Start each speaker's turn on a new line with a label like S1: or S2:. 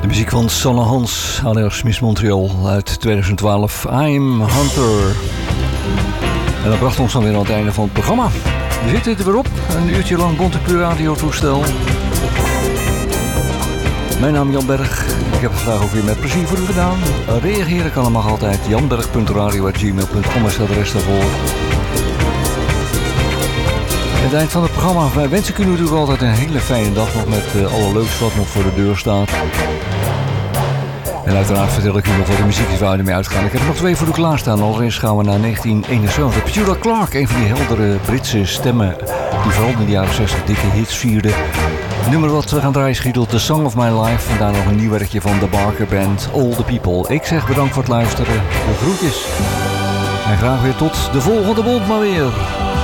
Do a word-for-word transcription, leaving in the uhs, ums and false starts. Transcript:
S1: De muziek van Sanne Hans, alias Miss Montreal uit tweeduizend twaalf, I'm Hunter. En dat bracht ons dan weer aan het einde van het programma. We zitten er weer op, een uurtje lang Bontepuur radiotoestel. Mijn naam is Jan Berg. Ik heb het vandaag ook weer met plezier voor u gedaan. Reageren kan allemaal altijd. janberg punt radio apenstaartje gmail punt com is het adres daarvoor. Het eind van het programma. Wij wensen ik u natuurlijk altijd een hele fijne dag nog met uh, allerleukste wat nog voor de deur staat. En uiteraard vertel ik u nog wat de muziek is waar we ermee uitgaan. Ik heb er nog twee voor u klaarstaan. Allereerst gaan we naar negentien eenenzeventig. Petula Clark, een van die heldere Britse stemmen die vooral in de jaren zestig dikke hits vierde. Het nummer wat we gaan draaien is getiteld The Song of My Life. En daar nog een nieuw werkje van The Barker Band, All the People. Ik zeg bedankt voor het luisteren. De groetjes. En graag weer tot de volgende bond maar weer.